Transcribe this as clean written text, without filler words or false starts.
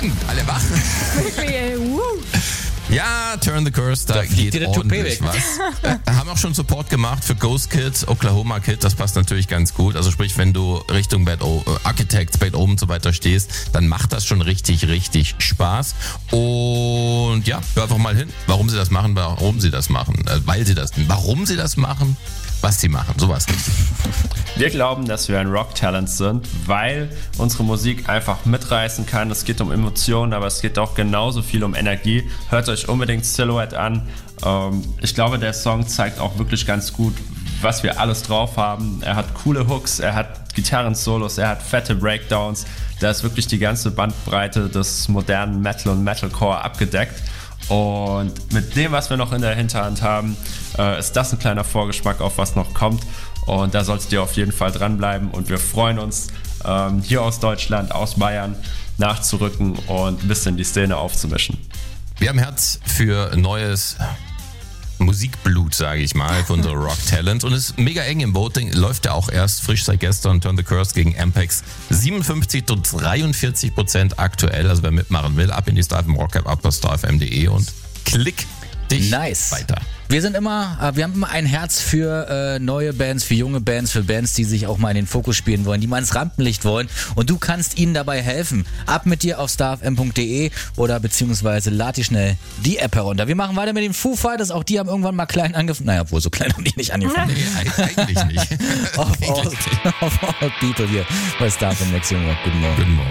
Morgen, alle wach. Ja, Turn the Curse, da geht ordentlich was. Haben auch schon Support gemacht für Ghost Kid, Oklahoma Kid, das passt natürlich ganz gut. Also sprich, wenn du Richtung Architects, Bad Omen und so weiter stehst, dann macht das schon richtig, richtig Spaß. Und ja, hör einfach mal hin, warum sie das machen, warum sie das machen, was sie machen, sowas nicht. Wir glauben, dass wir ein Rock-Talent sind, weil unsere Musik einfach mitreißen kann. Es geht um Emotionen, aber es geht auch genauso viel um Energie. Hört euch unbedingt Silhouette an. Ich glaube, der Song zeigt auch wirklich ganz gut, was wir alles drauf haben. Er hat coole Hooks, er hat Gitarren-Solos, er hat fette Breakdowns. Da ist wirklich die ganze Bandbreite des modernen Metal und Metalcore abgedeckt. Und mit dem, was wir noch in der Hinterhand haben, ist das ein kleiner Vorgeschmack auf was noch kommt. Und da solltet ihr auf jeden Fall dranbleiben. Und wir freuen uns, hier aus Deutschland, aus Bayern nachzurücken und ein bisschen die Szene aufzumischen. Wir haben Herz für neues Musikblut, sage ich mal, für unser Rock Talent. Und ist mega eng im Voting. Läuft ja auch erst frisch seit gestern. Turn the Curse gegen Ampex. 57-43% aktuell. Also wer mitmachen will, ab in die Star FM Rock App, ab bei starfm.de und klick dich weiter. Wir haben immer ein Herz für neue Bands, für junge Bands, für Bands, die sich auch mal in den Fokus spielen wollen, die mal ins Rampenlicht wollen, und du kannst ihnen dabei helfen. Ab mit dir auf starfm.de oder beziehungsweise lad dir schnell die App herunter. Wir machen weiter mit den Foo Fighters, auch die haben irgendwann mal klein angefangen. Naja, obwohl so klein haben die nicht angefangen. Nee, eigentlich nicht. Auf All People hier bei Starfm Next Rock. Guten Morgen. Guten Morgen.